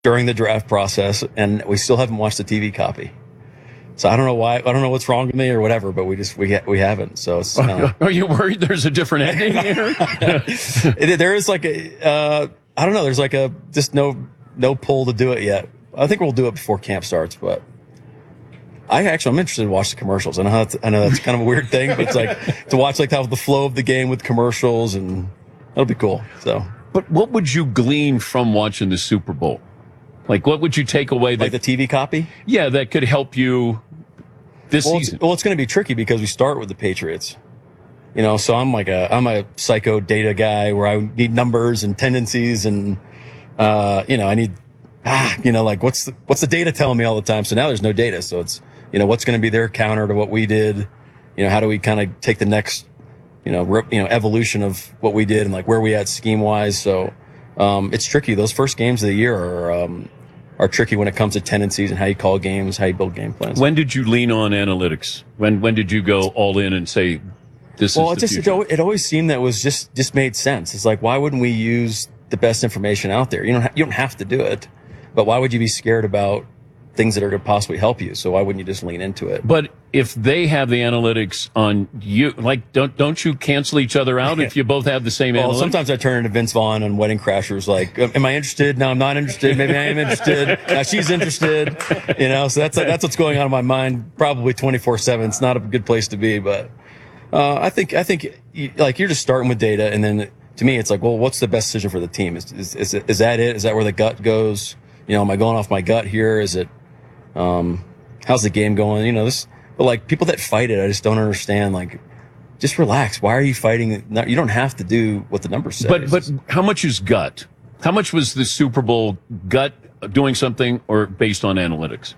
during the draft process, and we still haven't watched the TV copy. So I don't know why. I don't know what's wrong with me or whatever, but we haven't. So it's, are you worried there's a different ending here? There is like I don't know. There's like just no pull to do it yet. I think we'll do it before camp starts, but I'm interested to watch the commercials. I know that's kind of a weird thing, but it's like to watch like how the flow of the game with commercials, and that'll be cool. So, but what would you glean from watching the Super Bowl? Like, what would you take away? Like the TV copy? Yeah, that could help you this season. It's going to be tricky because we start with the Patriots. You know, so I'm a psycho data guy where I need numbers and tendencies and, I need, like what's the data telling me all the time? So now there's no data. So it's, what's going to be their counter to what we did? How do we kind of take the next, evolution of what we did and like where we at scheme wise. So, it's tricky. Those first games of the year are tricky when it comes to tendencies and how you call games, how you build game plans. When did you lean on analytics? When did you go all in and say, this is the future? It always seemed that it was just made sense. It's like, why wouldn't we use the best information out there? You don't have to do it, but why would you be scared about things that are going to possibly help you? So why wouldn't you just lean into it? But if they have the analytics on you, like, don't you cancel each other out if you both have the same analytics? Sometimes I turn into Vince Vaughn on Wedding Crashers, like, am I interested? No, I'm not interested. Maybe I am interested. Now she's interested. So that's what's going on in my mind, probably 24/7. It's not a good place to be, but I think like you're just starting with data, and then to me it's like, well, what's the best decision for the team? Is that it? Is that where the gut goes? Am I going off my gut here? Is it how's the game going? But like people that fight it, I just don't understand. Like, just relax. Why are you fighting? You don't have to do what the numbers say. But how much is gut? How much was the Super Bowl gut doing something or based on analytics?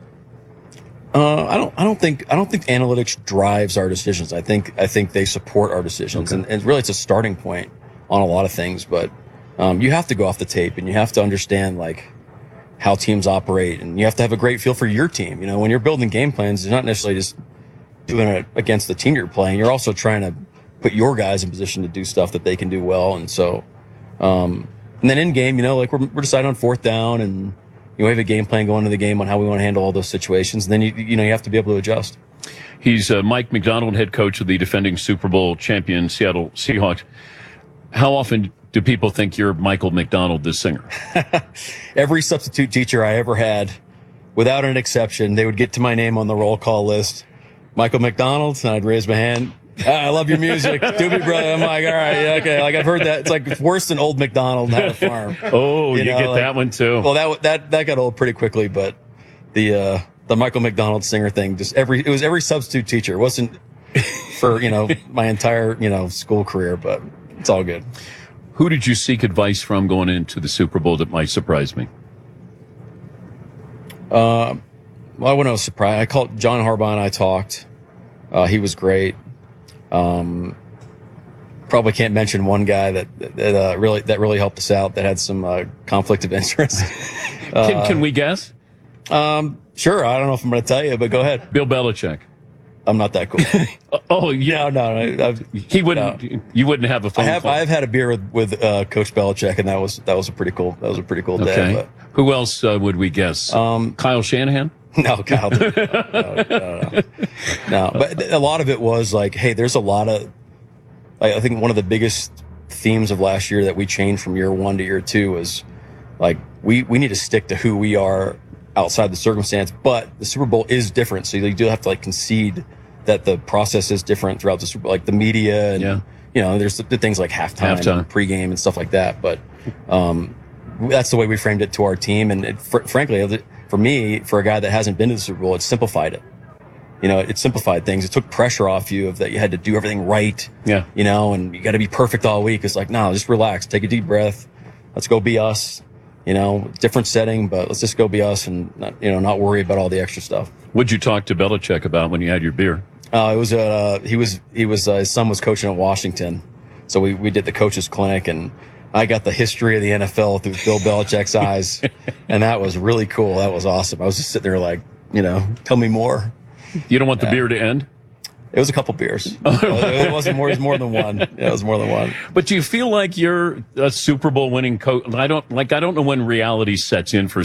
I don't think analytics drives our decisions. I think they support our decisions, okay. and really it's a starting point on a lot of things. But you have to go off the tape and you have to understand like how teams operate, and you have to have a great feel for your team. When you're building game plans, you're not necessarily just doing it against the team you're playing. You're also trying to put your guys in position to do stuff that they can do well. And so, and then in game, like we're deciding on fourth down, and we have a game plan going into the game on how we want to handle all those situations. And then you have to be able to adjust. He's Mike Macdonald, head coach of the defending Super Bowl champion Seattle Seahawks. How often do people think you're Michael McDonald, the singer? Every substitute teacher I ever had, without an exception, they would get to my name on the roll call list. Michael McDonald, and I'd raise my hand. I love your music. Doobie Brother. I'm like, all right, yeah, okay. Like I've heard that. It's like it's worse than Old McDonald had a farm. Oh, you get that one too. Well, that got old pretty quickly, but the Michael McDonald singer thing, it was every substitute teacher. It wasn't for, my entire, school career, but it's all good. Who did you seek advice from going into the Super Bowl that might surprise me? Well, I wasn't surprised. I called John Harbaugh and I talked. He was great. Probably can't mention one guy that really helped us out that had some conflict of interest. Can we guess? Sure. I don't know if I'm going to tell you, but go ahead. Bill Belichick. I'm not that cool. Oh, yeah. No. He wouldn't. No. You wouldn't have a phone call. I've had a beer with Coach Belichick, and that was a pretty cool day. Okay. But, who else would we guess? Kyle Shanahan? No, Kyle. No. But a lot of it was like, hey, there's a lot of. I think one of the biggest themes of last year that we changed from year one to year two was like we need to stick to who we are outside the circumstance, but the Super Bowl is different. So you do have to like concede that the process is different throughout the Super Bowl, like the media and, there's the things like halftime and pregame and stuff like that. But, that's the way we framed it to our team. And frankly, for me, for a guy that hasn't been to the Super Bowl, it simplified it. It simplified things. It took pressure off you of that you had to do everything right. Yeah. And you got to be perfect all week. It's like, no, just relax, take a deep breath. Let's go be us. Different setting, but let's just go be us and not worry about all the extra stuff. What'd you talk to Belichick about when you had your beer? It was his son was coaching at Washington, so we did the coaches clinic, and I got the history of the NFL through Bill Belichick's eyes, and that was really cool. That was awesome. I was just sitting there like, tell me more. You don't want the beer to end? It was a couple beers. It wasn't more. It was more than one. Yeah, it was more than one. But do you feel like you're a Super Bowl winning coach? I don't know when reality sets in for